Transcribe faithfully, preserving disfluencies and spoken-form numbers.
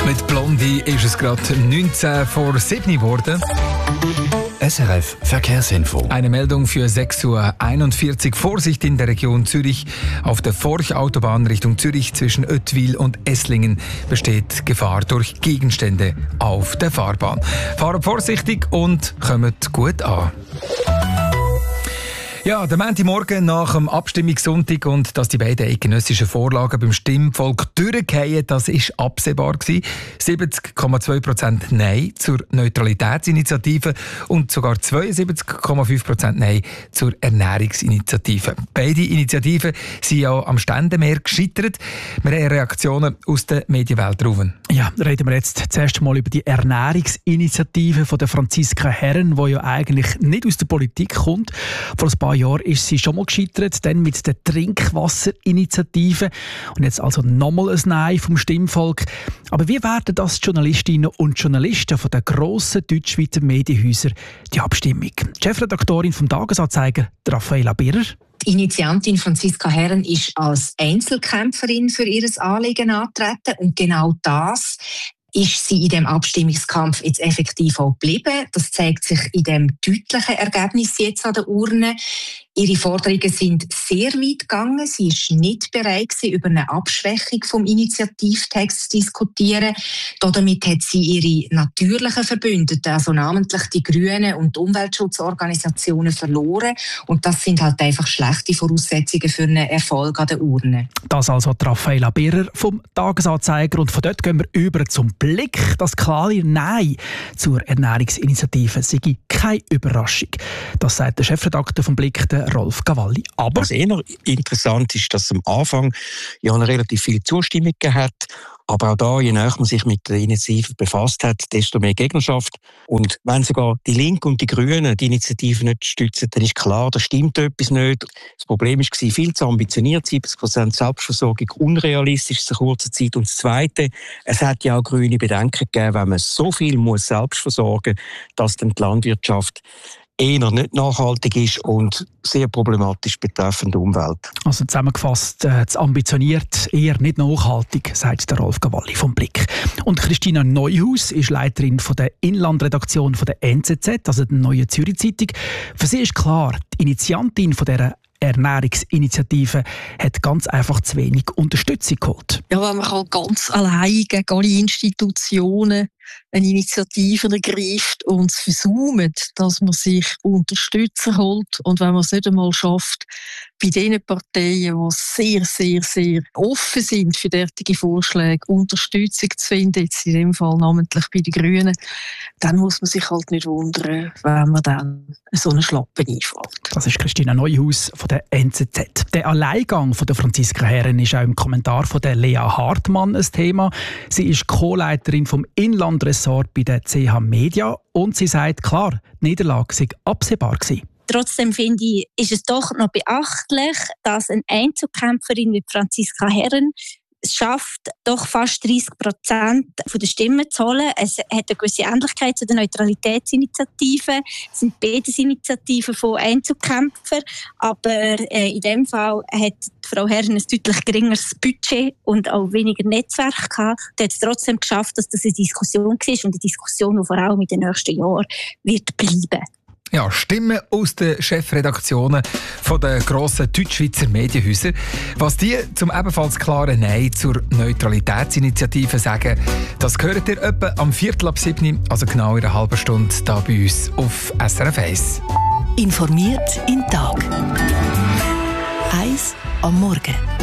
Mit Blondie ist es gerade neunzehn vor sieben geworden. S R F Verkehrsinfo. Eine Meldung für sechs Uhr einundvierzig. Vorsicht in der Region Zürich. Auf der Forch-Autobahn Richtung Zürich zwischen Oetwil und Esslingen besteht Gefahr durch Gegenstände auf der Fahrbahn. Fahrt vorsichtig und kommt gut an. Ja, der Montagmorgen nach dem Abstimmungssonntag und dass die beiden eidgenössischen Vorlagen beim Stimmvolk durchgehen, das war absehbar gewesen. siebzig Komma zwei Prozent Nein zur Neutralitätsinitiative und sogar zweiundsiebzig Komma fünf Prozent Nein zur Ernährungsinitiative. Beide Initiativen sind ja am Ständemeer gescheitert. Wir haben Reaktionen aus der Medienwelt drauf. Ja, reden wir jetzt zuerst mal über die Ernährungsinitiative von der Franziska Herren, die ja eigentlich nicht aus der Politik kommt. Vor ein paar Jahren ist sie schon mal gescheitert, dann mit der Trinkwasserinitiative und jetzt also nochmal ein Nein vom Stimmvolk. Aber wie werden das die Journalistinnen und Journalisten von den grossen Deutschschweizer Medienhäusern die Abstimmung? Die Chefredaktorin vom Tagesanzeiger, Raffaela Birrer. Die Initiantin Franziska Herren ist als Einzelkämpferin für ihr Anliegen angetreten und genau das ist sie in dem Abstimmungskampf jetzt effektiv auch geblieben. Das zeigt sich in dem deutlichen Ergebnis jetzt an der Urne. Ihre Forderungen sind sehr weit gegangen. Sie ist nicht bereit gewesen, über eine Abschwächung vom Initiativtext zu diskutieren. Damit hat sie ihre natürlichen Verbündeten, also namentlich die Grünen und die Umweltschutzorganisationen, verloren. Und das sind halt einfach schlechte Voraussetzungen für einen Erfolg an der Urne. Das also die Raffaela Birrer vom Tagesanzeiger. Und von dort gehen wir über zum Blick. Das klare Nein zur Ernährungsinitiative sei keine Überraschung. Das sagt der Chefredakteur vom Blick, der Rolf Cavalli. Aber was eher interessant ist, dass es am Anfang ja eine relativ viel Zustimmung gegeben hat. Aber auch da, je näher man sich mit der Initiative befasst hat, desto mehr Gegnerschaft. Und wenn sogar die Linken und die Grünen die Initiative nicht stützen, dann ist klar, da stimmt etwas nicht. Das Problem war viel zu ambitioniert, siebzig Prozent Selbstversorgung, unrealistisch in kurzer Zeit. Und das Zweite, es hat ja auch grüne Bedenken gegeben, wenn man so viel muss selbst versorgen muss, dass dann die Landwirtschaft eher nicht nachhaltig ist und sehr problematisch betreffend die Umwelt. Also zusammengefasst, äh, zu ambitioniert, eher nicht nachhaltig, sagt der Rolf Cavalli vom Blick. Und Christina Neuhaus ist Leiterin von der Inlandredaktion von der N Z Z, also der Neuen Zürich Zeitung. Für sie ist klar, die Initiantin von dieser Ernährungsinitiative hat ganz einfach zu wenig Unterstützung geholt. Ja, wenn man ganz allein gegen alle Institutionen eine Initiative ergreift und es versäumt, dass man sich Unterstützer holt und wenn man es nicht einmal schafft, bei den Parteien, die sehr, sehr, sehr offen sind für derartige Vorschläge, Unterstützung zu finden, jetzt in dem Fall namentlich bei den Grünen, dann muss man sich halt nicht wundern, wenn man dann so einen Schlappen einfällt. Das ist Christina Neuhaus von der N Z Z. Der Alleingang von der Franziska Herren ist auch im Kommentar von der Lea Hartmann ein Thema. Sie ist Co-Leiterin vom Inlandressort bei der C H Media und sie sagt, klar, die Niederlage sei absehbar gewesen. Trotzdem finde ich, ist es doch noch beachtlich, dass eine Einzelkämpferin wie Franziska Herren es schafft, doch fast dreißig Prozent der Stimmen zu holen. Es hat eine gewisse Ähnlichkeit zu der Neutralitätsinitiative. Es sind beides Initiativen von Einzelkämpfern. Aber äh, in dem Fall hat Frau Herren ein deutlich geringeres Budget und auch weniger Netzwerk gehabt. Sie hat es trotzdem geschafft, dass das eine Diskussion war und eine Diskussion, die vor allem in den nächsten Jahren wird bleiben. Ja, Stimmen aus den Chefredaktionen von den grossen Deutschschweizer Medienhäusern. Was die zum ebenfalls klaren Nein zur Neutralitätsinitiative sagen, das hört ihr etwa am Viertel ab sieben, also genau in einer halben Stunde, hier bei uns auf S R F eins. Informiert in Tag. Eins am Morgen.